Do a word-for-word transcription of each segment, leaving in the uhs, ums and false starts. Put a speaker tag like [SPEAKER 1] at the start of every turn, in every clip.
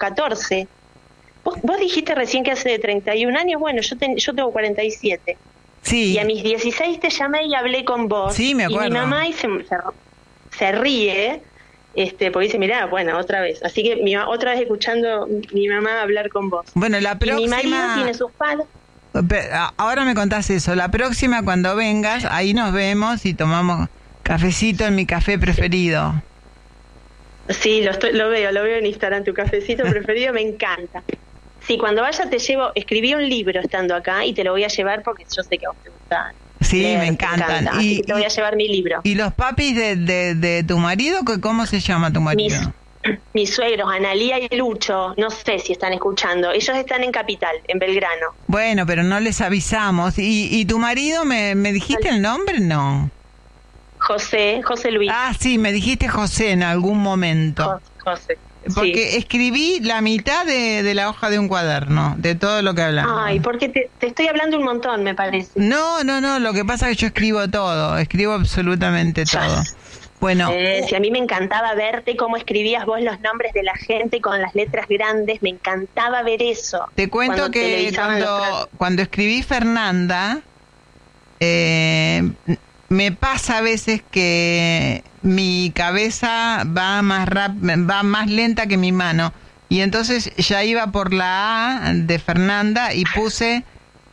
[SPEAKER 1] catorce. Vos, vos dijiste recién que hace treinta y un años, bueno, yo, ten, yo tengo cuarenta y siete.
[SPEAKER 2] Sí.
[SPEAKER 1] Y a mis dieciséis te llamé y hablé con vos.
[SPEAKER 2] Sí, me acuerdo.
[SPEAKER 1] Y mi mamá y se, se, se ríe, este, porque dice, mirá, bueno, otra vez. Así que mi, otra vez escuchando mi mamá hablar con vos.
[SPEAKER 2] Bueno, la próxima...
[SPEAKER 1] Y mi marido tiene sus padres.
[SPEAKER 2] Ahora me contás eso. La próxima, cuando vengas, ahí nos vemos y tomamos cafecito en mi café preferido.
[SPEAKER 1] Sí, lo, estoy, lo veo, lo veo en Instagram, tu cafecito preferido, me encanta. Sí, cuando vaya te llevo, escribí un libro estando acá y te lo voy a llevar porque yo sé que a vos te gusta.
[SPEAKER 2] Sí,
[SPEAKER 1] leer,
[SPEAKER 2] me encantan.
[SPEAKER 1] Encanta,
[SPEAKER 2] y,
[SPEAKER 1] así que te voy a llevar mi libro.
[SPEAKER 2] ¿Y los papis de, de, de tu marido? ¿Cómo se llama tu marido?
[SPEAKER 1] Mis, mis suegros, Analía y Lucho, no sé si están escuchando. Ellos están en Capital, en Belgrano.
[SPEAKER 2] Bueno, pero no les avisamos. ¿Y, y tu marido, me, me dijiste el nombre? No.
[SPEAKER 1] José, José Luis.
[SPEAKER 2] Ah, sí, me dijiste José en algún momento.
[SPEAKER 1] José.
[SPEAKER 2] Porque
[SPEAKER 1] sí.
[SPEAKER 2] escribí la mitad de, de la hoja de un cuaderno, de todo lo que hablamos.
[SPEAKER 1] Ay, porque te, te estoy hablando un montón, me parece.
[SPEAKER 2] No, no, no, lo que pasa es que yo escribo todo, escribo absolutamente
[SPEAKER 1] ya.
[SPEAKER 2] todo. Bueno.
[SPEAKER 1] Eh, si a mí me encantaba verte cómo escribías vos los nombres de la gente con las letras grandes, me encantaba ver eso.
[SPEAKER 2] Te cuento que cuando, cuando escribí Fernanda, eh, me pasa a veces que mi cabeza va más rap, va más lenta que mi mano, y entonces ya iba por la A de Fernanda y puse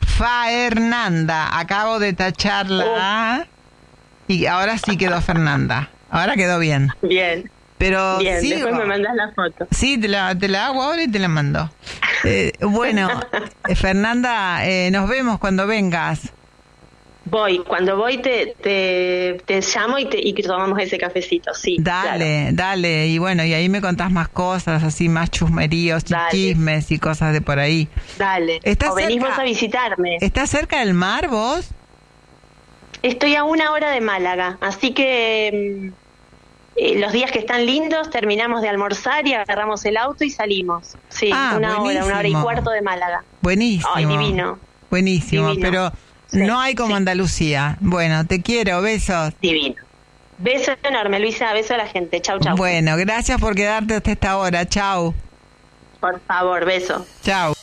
[SPEAKER 2] Fernanda. Acabo de tachar la oh. A y ahora sí quedó Fernanda. Ahora quedó bien.
[SPEAKER 1] Bien.
[SPEAKER 2] Pero
[SPEAKER 1] bien,
[SPEAKER 2] sí,
[SPEAKER 1] después me mandas la foto.
[SPEAKER 2] Sí, te la, te la hago ahora y te la mando. Eh, bueno, eh, Fernanda, eh, nos vemos cuando vengas.
[SPEAKER 1] Voy, cuando voy te te, te llamo y, te, y tomamos ese cafecito, sí.
[SPEAKER 2] Dale, claro. dale, y bueno, y ahí me contás más cosas, así más chusmeríos, y chismes y cosas de por ahí.
[SPEAKER 1] Dale, o venís vos a visitarme.
[SPEAKER 2] ¿Estás cerca del mar vos?
[SPEAKER 1] Estoy a una hora de Málaga, así que eh, los días que están lindos terminamos de almorzar y agarramos el auto y salimos. Sí,
[SPEAKER 2] ah,
[SPEAKER 1] una
[SPEAKER 2] buenísimo.
[SPEAKER 1] hora, una hora y cuarto de Málaga.
[SPEAKER 2] Buenísimo.
[SPEAKER 1] Ay, divino.
[SPEAKER 2] Buenísimo,
[SPEAKER 1] divino.
[SPEAKER 2] pero... Sí, no hay como sí. Andalucía. Bueno, te quiero, besos.
[SPEAKER 1] Divino. Beso enorme, Luisa, beso a la gente. Chau, chau.
[SPEAKER 2] Bueno, gracias por quedarte hasta esta hora. Chau.
[SPEAKER 1] Por favor, beso.
[SPEAKER 2] Chau.